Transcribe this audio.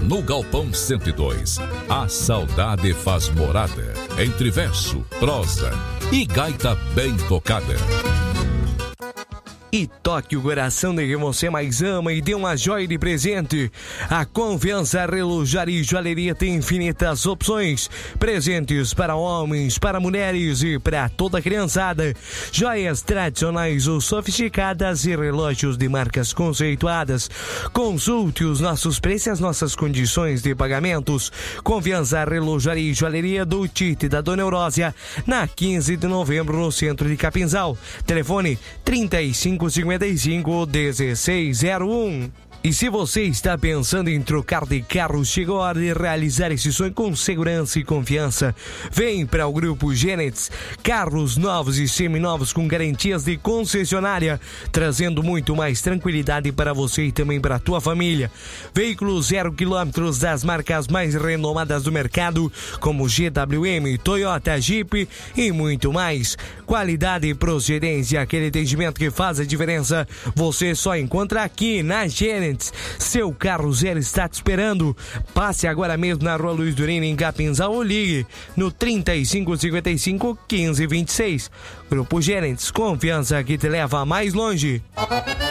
no Galpão 102. A saudade faz morada entre verso, prosa e gaita bem tocada. E toque o coração de quem você mais ama e dê uma joia de presente. A Confiança Relojaria e Joalheria tem infinitas opções. Presentes para homens, para mulheres e para toda a criançada. Joias tradicionais ou sofisticadas e relógios de marcas conceituadas. Consulte os nossos preços e as nossas condições de pagamentos. Confiança Relojaria e Joalheria do Tite da Dona Eurósia, na 15 de novembro, no centro de Capinzal. Telefone 3555-1601. E se você está pensando em trocar de carro, chegou a hora de realizar esse sonho com segurança e confiança. Vem para o Grupo Genets, carros novos e seminovos com garantias de concessionária, trazendo muito mais tranquilidade para você e também para a tua família. Veículos 0 km das marcas mais renomadas do mercado, como GWM, Toyota, Jeep e muito mais. Qualidade e procedência, aquele atendimento que faz a diferença, você só encontra aqui na Genets. Seu carro zero está te esperando. Passe agora mesmo na Rua Luiz Durino, em Capinzal, ou ligue no 3555-1526. Grupo Gerentes, confiança que te leva mais longe.